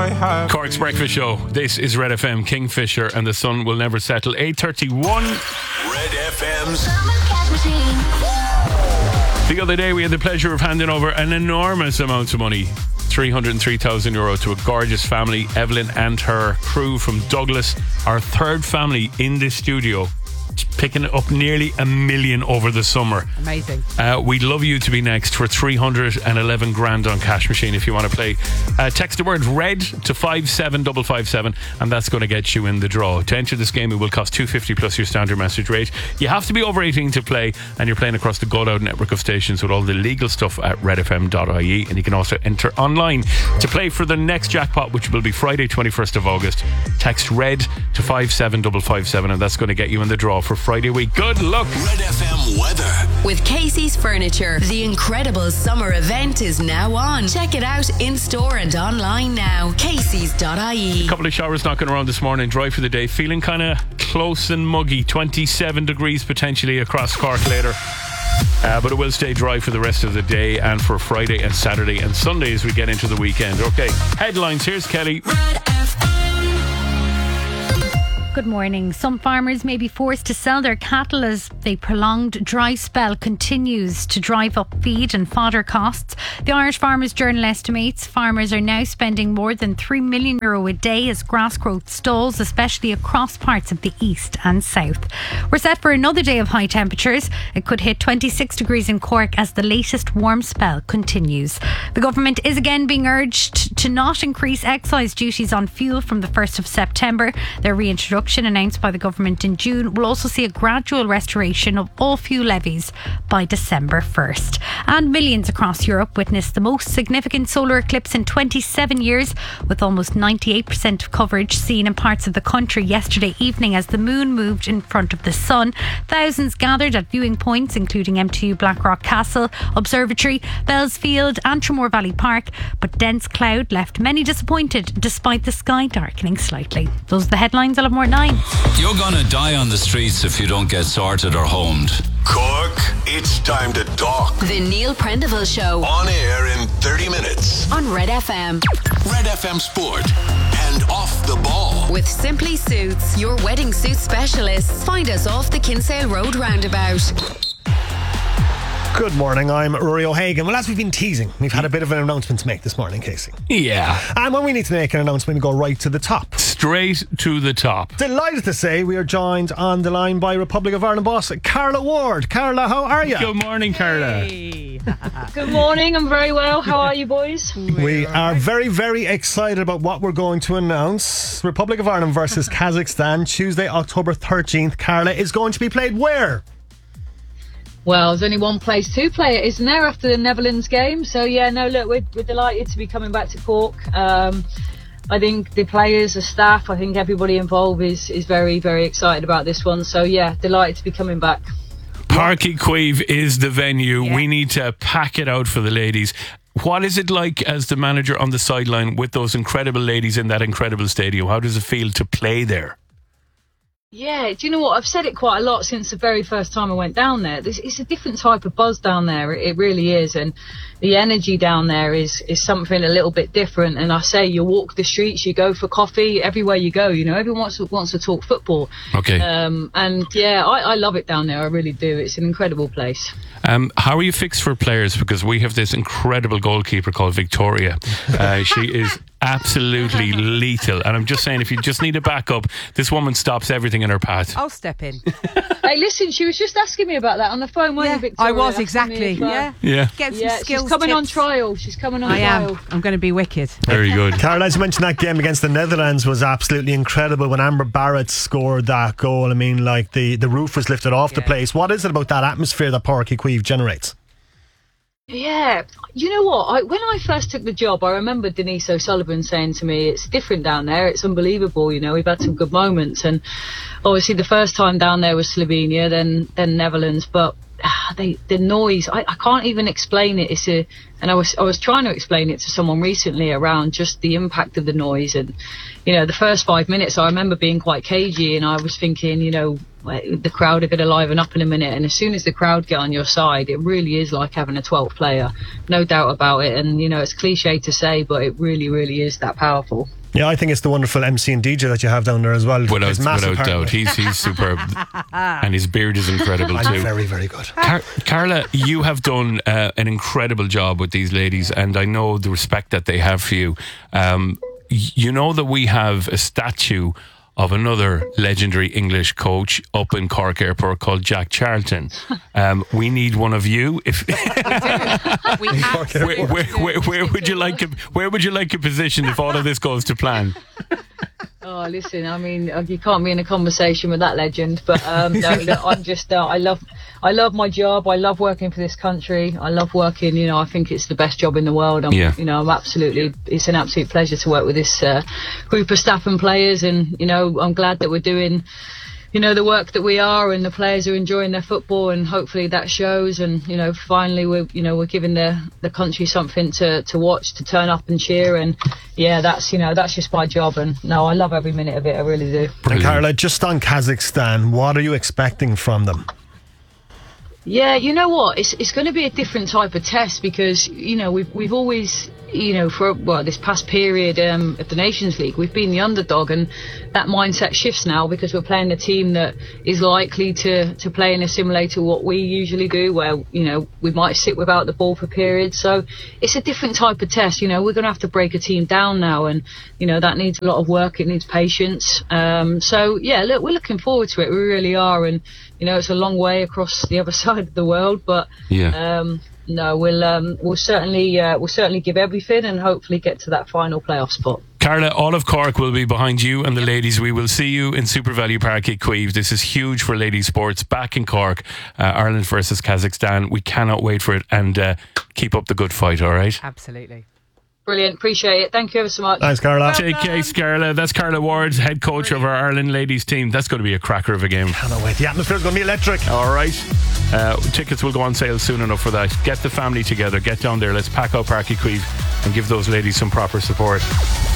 I have. Cork's Breakfast Show. This is Red FM, Kingfisher, and the sun will never settle. 8:31. Red FM's The other day we had the pleasure of handing over an enormous amount of money, €303,000 to a gorgeous family, Evelyn and her crew from Douglas, our third family in this studio, picking up nearly $1 million over the summer. Amazing. We'd love you to be next for 311 grand on Cash Machine if you want to play. Text the word RED to 57557 and that's going to get you in the draw. To enter this game, it will cost $2.50 plus your standard message rate. You have to be over 18 to play, and you're playing across the Go Loud network of stations with all the legal stuff at redfm.ie, and you can also enter online to play for the next jackpot, which will be Friday 21st of August. Text RED to 57557 and that's going to get you in the draw for Friday week. Good luck. Red FM weather. With Casey's Furniture, the incredible summer event is now on. Check it out in store and online now. Casey's.ie. A couple of showers knocking around this morning, dry for the day, feeling kind of close and muggy. 27 degrees potentially across Cork later. But it will stay dry for the rest of the day and for Friday and Saturday and Sunday as we get into the weekend. Okay, headlines. Here's Kelly. Good morning. Some farmers may be forced to sell their cattle as the prolonged dry spell continues to drive up feed and fodder costs. The Irish Farmers Journal estimates farmers are now spending more than €3 million a day as grass growth stalls, especially across parts of the east and south. We're set for another day of high temperatures. It could hit 26 degrees in Cork as the latest warm spell continues. The government is again being urged to not increase excise duties on fuel from the 1st of September. Their reintroduction, announced by the government in June, will also see a gradual restoration of all fuel levies by December 1st. And millions across Europe witnessed the most significant solar eclipse in 27 years, with almost 98% of coverage seen in parts of the country yesterday evening as the moon moved in front of the sun. Thousands gathered at viewing points including MTU Blackrock Castle, Observatory, Bellsfield and Tramore Valley Park, but dense cloud left many disappointed despite the sky darkening slightly. Those are the headlines. I'll have more at 9. You're gonna die on the streets if you don't get sorted or homed. Cork, it's time to talk. The Neil Prendeville Show. On air in 30 minutes. On Red FM. Red FM Sport. And off the ball. With Simply Suits, your wedding suit specialists. Find us off the Kinsale Road roundabout. Good morning, I'm Rory O'Hagan. Well, as we've been teasing, we've had a bit of an announcement to make this morning, Casey. Yeah. And when we need to make an announcement, we go right to the top. Straight to the top. Delighted to say we are joined on the line by Republic of Ireland boss Carla Ward. Carla, how are you? Good morning, Carla. Hey. Good morning, I'm very well. How are you, boys? We are very, very excited about what we're going to announce. Republic of Ireland versus Kazakhstan, Tuesday, October 13th. Carla, is going to be played where? Well, there's only one place to play it, isn't there, after the Netherlands game? So, yeah, no, look, we're delighted to be coming back to Cork. I think the players, the staff, I think everybody involved is very, very excited about this one. So, yeah, delighted to be coming back. Páirc Uí Chaoimh is the venue. Yeah. We need to pack it out for the ladies. What is it like as the manager on the sideline with those incredible ladies in that incredible stadium? How does it feel to play there? Yeah, do you know what? I've said it quite a lot since the very first time I went down there. It's a different type of buzz down there. It really is. And the energy down there is something a little bit different. And I say you walk the streets, you go for coffee, everywhere you go, you know, everyone wants to talk football. Okay. And yeah, I love it down there. I really do. It's an incredible place. How are you fixed for players? Because we have this incredible goalkeeper called Victoria. She is absolutely lethal. And I'm just saying, if you just need a backup, this woman stops everything in her path. I'll step in. Hey, listen, she was just asking me about that on the phone, wasn't you, Victoria? I was, exactly. Yeah. Get some skills. She's coming tips. on trial. She's coming on trial. I am. I'm going to be wicked. Very good. Carla, as you mentioned, that game against the Netherlands was absolutely incredible when Amber Barrett scored that goal. I mean, like the roof was lifted off the place. What is it about that atmosphere that Páirc Uí Chaoimh generates? Yeah, you know what? When I first took the job, I remember Denise O'Sullivan saying to me, it's different down there, it's unbelievable, you know, we've had some good moments. And obviously the first time down there was Slovenia, then Netherlands, but the noise, I can't even explain it. And I was trying to explain it to someone recently around just the impact of the noise. And, you know, the first 5 minutes I remember being quite cagey, and I was thinking, you know, the crowd are going to liven up in a minute, and as soon as the crowd get on your side, it really is like having a 12th player, no doubt about it. And it's cliche to say, but it really, really is that powerful. Yeah, I think it's the wonderful MC and DJ that you have down there as well. Without doubt, he's superb, and his beard is incredible too. Very, very good. Carla, you have done an incredible job with these ladies, and I know the respect that they have for you. You know that we have a statue of another legendary English coach up in Cork Airport called Jack Charlton. We need one of you. Where would you like a position if all of this goes to plan? Oh, listen, I mean, you can't be in a conversation with that legend, but no, look, I'm just, I love my job. I love working for this country. I love working, I think it's the best job in the world. I'm absolutely, it's an absolute pleasure to work with this group of staff and players, and, I'm glad that we're doing, the work that we are, and the players are enjoying their football, and hopefully that shows. And finally we're giving the country something to watch, to turn up and cheer. And that's just my job. And no, I love every minute of it. I really do. And Carla, just on Kazakhstan, what are you expecting from them? Yeah, you know what? It's going to be a different type of test, because we've always, for this past period at the Nations League, we've been the underdog, and that mindset shifts now because we're playing a team that is likely to play in a similar to what we usually do, where we might sit without the ball for periods. So it's a different type of test. We're going to have to break a team down now, and that needs a lot of work. It needs patience. So look, we're looking forward to it. We really are, and it's a long way across the other side of the world, but no, we'll certainly give everything and hopefully get to that final playoff spot. Carla, all of Cork will be behind you and the ladies. We will see you in Super Value Park at Queeve. This is huge for ladies sports back in Cork. Ireland versus Kazakhstan. We cannot wait for it, and keep up the good fight, all right? Absolutely. Brilliant, appreciate it. Thank you ever so much. Thanks, Carla. Take case, Carla. That's Carla Ward, head coach of our Ireland ladies team. That's going to be a cracker of a game. Cannot wait. The atmosphere is going to be electric. All right. Tickets will go on sale soon enough for that. Get the family together. Get down there. Let's pack out Parky Queeve and give those ladies some proper support.